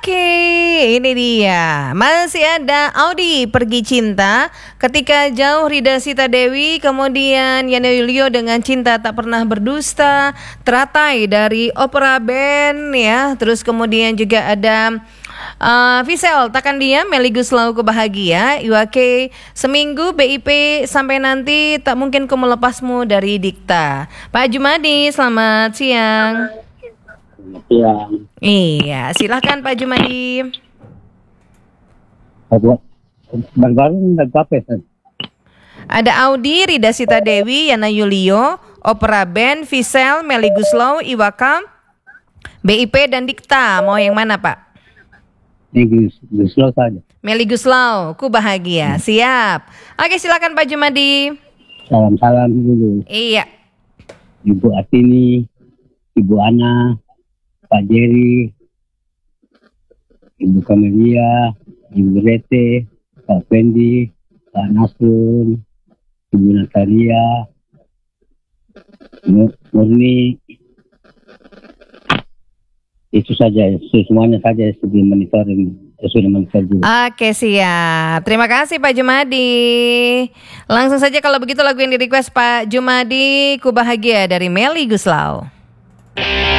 Oke, ini dia. Masih ada Audi Pergi Cinta, Ketika Jauh Rida Sita Dewi, kemudian Yana Yulio dengan Cinta Tak Pernah Berdusta, Teratai dari Opera Band ya. Terus kemudian juga ada Visel Takkan Diam, Melly Guslau Ku Bahagia, Iwake Seminggu, BIP Sampai Nanti, Tak Mungkin Ku Melepasmu dari Dikta. Pak Jumadi, selamat siang. Yang Iya, silahkan Pak Jumadi. baru nagkapit. Ada Audi, Rida Sita Dewi, Yana Yulio, Opera Band, Visel, Melly Guslau, Iwaka, BIP dan Dikta. Mau yang mana Pak? Ini Guslo saja. Melly Guslau, Ku Bahagia. Siap. Oke, silakan Pak Jumadi. Salam-salam dulu. Iya. Ibu Atini, Ibu Ana, Pak Jerry, Ibu Kamelia, Ibu Rete, Pak Fendi, Pak Nasrun, Ibu Natalia, Murni. Itu saja, semuanya saja sebelum monitoring. Sudah monitor juga. Oke, siap. Terima kasih Pak Jumadi. Langsung saja kalau begitu lagu yang di request Pak Jumadi, Ku Bahagia dari Melly Guslau.